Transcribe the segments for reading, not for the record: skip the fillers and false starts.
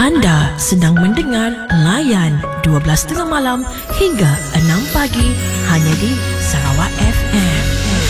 Anda sedang mendengar Layan 12.30 malam hingga 6 pagi hanya di Sarawak FM.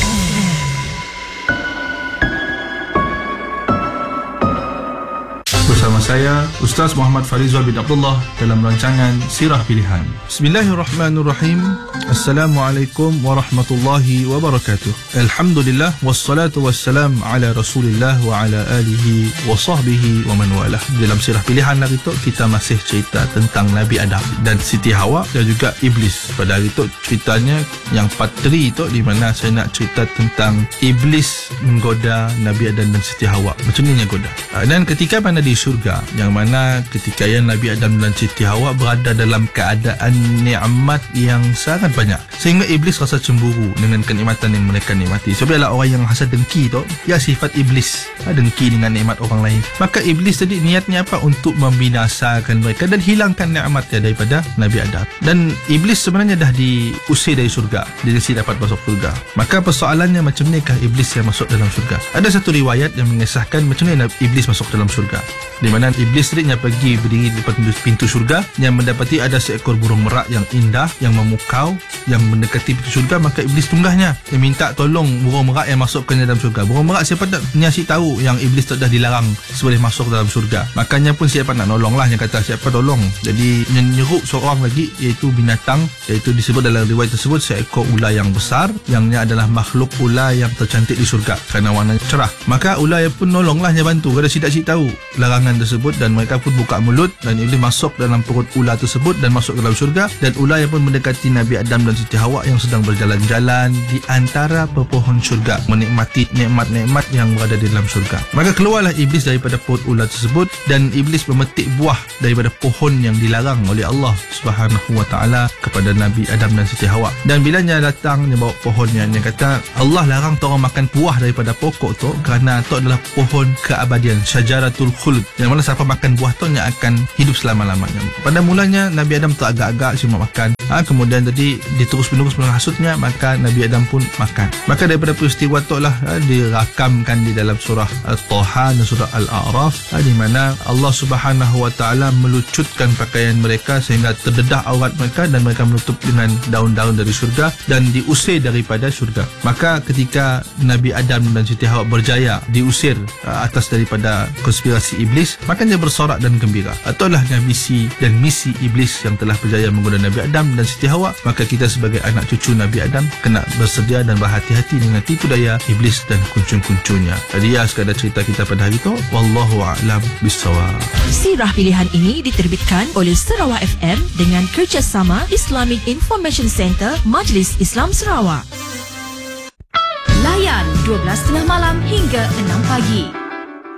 Bersama saya Ustaz Muhammad Farizal bin Abdullah dalam rancangan Sirah Pilihan. Bismillahirrahmanirrahim. Assalamualaikum warahmatullahi wabarakatuh. Alhamdulillah wassalatu wassalam ala Rasulillah wa ala alihi wa sahbihi wa man walah. Dalam Sirah Pilihan hari itu kita masih cerita tentang Nabi Adam dan Siti Hawa dan juga Iblis. Pada hari itu ceritanya yang part 3 itu di mana saya nak cerita tentang Iblis menggoda Nabi Adam dan Siti Hawa. Macam ni dia goda. Dan ketika mana di syurga, yang mana ketika Nabi Adam dan Siti Hawa berada dalam keadaan nikmat yang sangat banyak, sehingga Iblis rasa cemburu dengan kenikmatan yang mereka nikmati. Sebab ialah orang yang hasad dengki tu, ya sifat Iblis, dengki dengan nikmat orang lain. Maka Iblis tadi niatnya apa? Untuk membinasakan mereka dan hilangkan nikmatnya daripada Nabi Adam. Dan Iblis sebenarnya dah diusir dari syurga, dia mesti dapat masuk syurga. Maka persoalannya, macam ni kah Iblis yang masuk dalam syurga? Ada satu riwayat yang mengisahkan macam ni Iblis masuk dalam syurga, di mana Iblis tadinya pergi berdiri di depan pintu syurga, yang mendapati ada seekor burung merak yang indah, yang memukau, yang mendekati pintu syurga. Maka Iblis tunggahnya, dia minta tolong burung merak yang masuk ke dalam syurga. Burung merak siapa tak nyasi tahu yang Iblis tak dah dilarang sebelum masuk dalam syurga. Makanya pun siapa nak nolong lah, yang kata siapa tolong. Jadi menyeruk seorang lagi, iaitu binatang, iaitu disebut dalam riwayat tersebut seekor ular yang besar, yangnya adalah makhluk ular yang tercantik di syurga kerana warnanya cerah. Maka ular pun nolonglah, dia bantu. Kada sidak-sidak tahu larangan tersebut, dan mereka pun buka mulut, dan Iblis masuk dalam perut ular tersebut dan masuk dalam syurga. Dan ular yang pun mendekati Nabi Adam dan Siti Hawa yang sedang berjalan-jalan di antara pepohon syurga, menikmati nikmat-nikmat yang berada di dalam syurga. Maka keluarlah Iblis daripada perut ular tersebut, dan Iblis memetik buah daripada pohon yang dilarang oleh Allah Subhanahu wa taala kepada Nabi Adam dan Siti Hawa. Dan bilanya datang, dia bawa pohonnya, dia kata Allah larang orang makan buah daripada pokok tu kerana tu adalah pohon keabadian, syajaratul khuld, yang mana siapa makan buah tu yang akan hidup selama-lamanya. Pada mulanya Nabi Adam tu agak-agak cuma makan, kemudian tadi diterus-menerus menghasutnya, maka Nabi Adam pun makan. Maka daripada peristiwa tu lah dirakamkan di dalam surah Al-Taha dan surah Al-A'raf, di mana Allah Subhanahu wa taala melucutkan pakaian mereka sehingga terdedah aurat mereka, dan mereka menutup dengan daun-daun dari syurga dan diusir daripada syurga. Maka ketika Nabi Adam dan Siti Hawa berjaya diusir atas daripada konspirasi Iblis, maka dia bersorak dan gembira. Itulah visi dan misi Iblis yang telah berjaya menggoda Nabi Adam dan Siti Hawa. Maka kita sebagai anak cucu Nabi Adam kena bersedia dan berhati-hati dengan tipu daya Iblis dan kuncung-kuncungnya. Jadi ya, sekadar cerita kita pada hari itu. Wallahu a'lam bissawab. Sirah Pilihan ini diterbitkan oleh Sarawak FM dengan kerjasama Islamic Information Center Majlis Islam Sarawak. Layan 12.30 malam hingga 6 pagi.